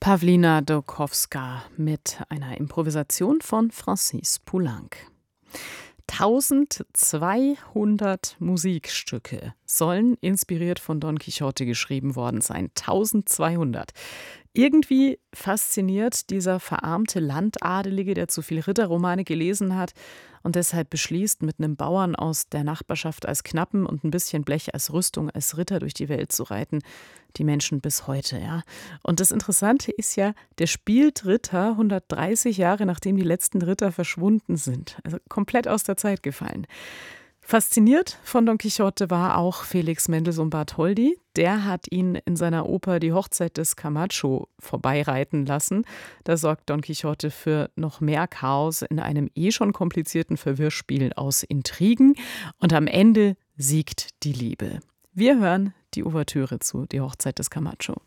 Pawlina Dąbrowska mit einer Improvisation von Francis Poulenc. 1200 Musikstücke sollen inspiriert von Don Quixote geschrieben worden sein. 1200. Irgendwie fasziniert dieser verarmte Landadelige, der zu viel Ritterromane gelesen hat und deshalb beschließt, mit einem Bauern aus der Nachbarschaft als Knappen und ein bisschen Blech als Rüstung als Ritter durch die Welt zu reiten, die Menschen bis heute, ja. Und das Interessante ist ja, der spielt Ritter 130 Jahre, nachdem die letzten Ritter verschwunden sind. Also komplett aus der Zeit gefallen. Fasziniert von Don Quixote war auch Felix Mendelssohn Bartholdy. Der hat ihn in seiner Oper Die Hochzeit des Camacho vorbeireiten lassen. Da sorgt Don Quixote für noch mehr Chaos in einem schon komplizierten Verwirrspiel aus Intrigen. Und am Ende siegt die Liebe. Wir hören die Ouvertüre zu Die Hochzeit des Camacho.